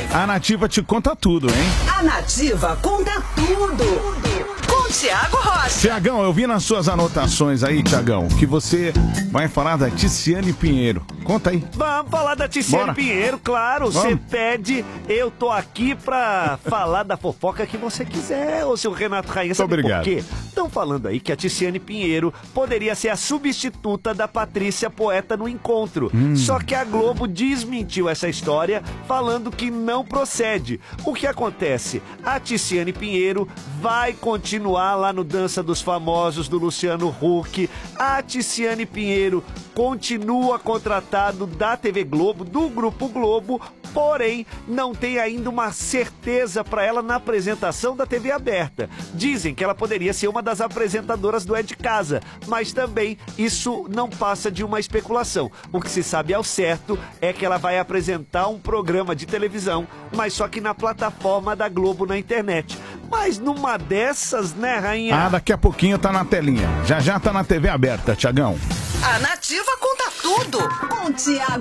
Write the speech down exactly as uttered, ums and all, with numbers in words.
A Nativa te conta tudo, hein? A Nativa conta tudo. Com Tiago Rocha. Tiagão, eu vi nas suas anotações aí, Tiagão, que você vai falar da Ticiane Pinheiro. Conta aí. Vamos falar da Ticiane Bora. Pinheiro, claro. Você pede, eu tô aqui pra falar da fofoca que você quiser, ô seu Renato Rainha. Sabe Obrigado. por quê? Estão falando aí que a Ticiane Pinheiro poderia ser a substituta da Patrícia Poeta no encontro. Hum. Só que a Globo desmentiu essa história, falando que não procede. O que acontece? A Ticiane Pinheiro vai continuar lá no Dança dos Famosos do Luciano Huck. A Ticiane Pinheiro continua contratado da T V Globo, do Grupo Globo, porém não tem ainda uma certeza para ela na apresentação da T V aberta. Dizem que ela poderia ser uma das apresentadoras do É de Casa, mas também isso não passa de uma especulação. O que se sabe ao certo é que ela vai apresentar um programa de televisão, mas só que na plataforma da Globo na internet. Mas numa dessas, né, Rainha? Ah, daqui a pouquinho tá na telinha. Já já tá na T V aberta, Tiagão. A Nativa conta tudo. Com Tiago